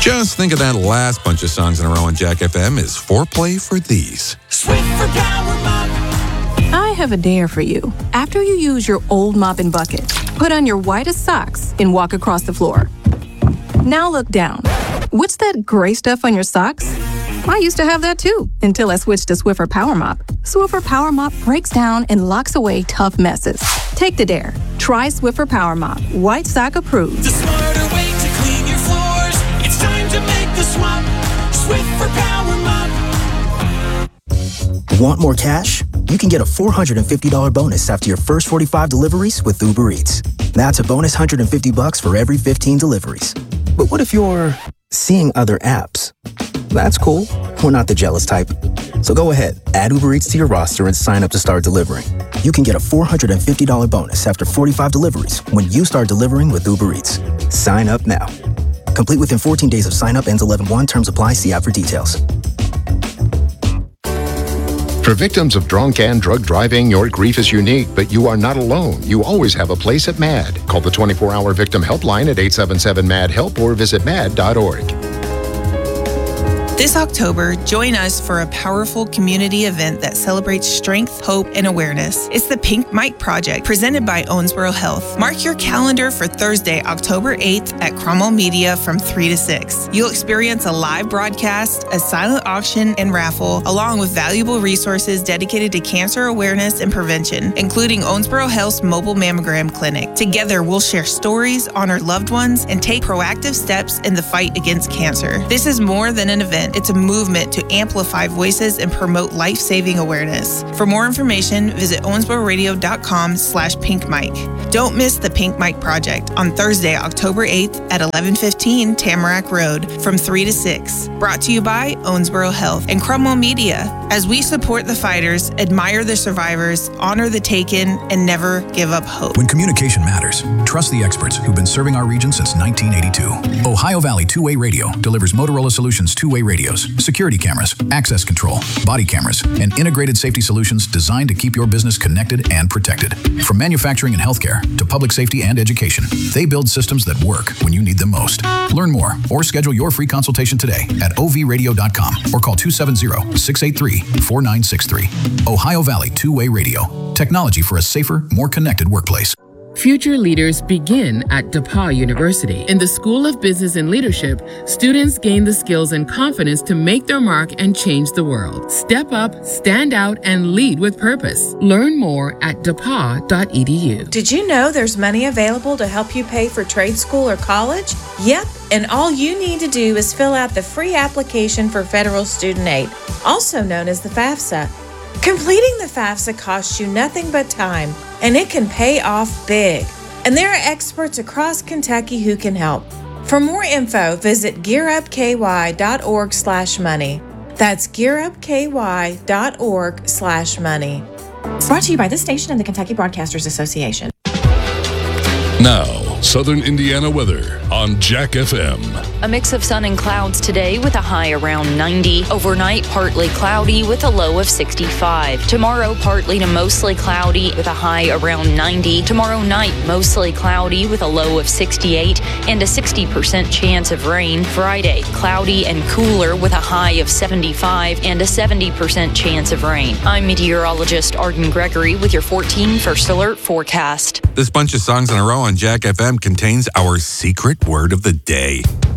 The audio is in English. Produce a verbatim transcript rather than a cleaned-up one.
Just think of that last bunch of songs in a row on Jack F M as foreplay for these. Swiffer Power Mop. I have a dare for you. After you use your old mop and bucket, put on your whitest socks and walk across the floor. Now look down. What's that gray stuff on your socks? I used to have that too, until I switched to Swiffer Power Mop. Swiffer Power Mop breaks down and locks away tough messes. Take the dare. Try Swiffer Power Mop. White sock approved. The smarter way to clean your floors. It's time to make the swap. Swiffer Power Mop. Want more cash? You can get a four hundred fifty dollars bonus after your first forty-five deliveries with Uber Eats. That's a bonus one hundred fifty bucks for every fifteen deliveries. But what if you're seeing other apps? That's cool. We're not the jealous type. So go ahead, add Uber Eats to your roster and sign up to start delivering. You can get a four hundred fifty dollars bonus after forty-five deliveries when you start delivering with Uber Eats. Sign up now. Complete within fourteen days of sign up, ends eleven one. Terms apply. See app for details. For victims of drunk and drug driving, your grief is unique, but you are not alone. You always have a place at MAD. Call the twenty-four hour victim helpline at eight seven seven M A D HELP or visit mad dot org. This October, join us for a powerful community event that celebrates strength, hope, and awareness. It's the Pink Mike Project, presented by Owensboro Health. Mark your calendar for Thursday, October eighth at Cromwell Media from three to six. You'll experience a live broadcast, a silent auction and raffle, along with valuable resources dedicated to cancer awareness and prevention, including Owensboro Health's mobile mammogram clinic. Together, we'll share stories, honor loved ones, and take proactive steps in the fight against cancer. This is more than an event. It's a movement to amplify voices and promote life-saving awareness. For more information, visit owensbororadio.com slash pinkmike. Don't miss the Pink Mike Project on Thursday, October eighth at eleven fifteen Tamarack Road from three to six. Brought to you by Owensboro Health and Cromwell Media. As we support the fighters, admire the survivors, honor the taken, and never give up hope. When communication matters, trust the experts who've been serving our region since nineteen eighty-two. Ohio Valley Two-Way Radio delivers Motorola Solutions two-way radios, security cameras, access control, body cameras, and integrated safety solutions designed to keep your business connected and protected. From manufacturing and healthcare to public safety and education, they build systems that work when you need them most. Learn more or schedule your free consultation today at O V radio dot com or call two seven zero, six eight three, four nine six three. Ohio Valley Two-Way Radio. Technology for a safer, more connected workplace. Future leaders begin at DePauw University. In the School of Business and Leadership, students gain the skills and confidence to make their mark and change the world. Step up, stand out, and lead with purpose. Learn more at depaw dot e d u. Did you know there's money available to help you pay for trade school or college? Yep, and all you need to do is fill out the free application for federal student aid, also known as the FAFSA. Completing the FAFSA costs you nothing but time, and it can pay off big. And there are experts across Kentucky who can help. For more info, visit gearupky.org slash money. That's gearupky.org slash money. Brought to you by this station and the Kentucky Broadcasters Association. Now, Southern Indiana weather on Jack F M. A mix of sun and clouds today with a high around ninety. Overnight, partly cloudy with a low of sixty-five. Tomorrow, partly to mostly cloudy with a high around ninety. Tomorrow night, mostly cloudy with a low of sixty-eight and a sixty percent chance of rain. Friday, cloudy and cooler with a high of seventy-five and a seventy percent chance of rain. I'm meteorologist Arden Gregory with your fourteen First Alert forecast. This bunch of songs in a row on Jack F M contains our secret word of the day.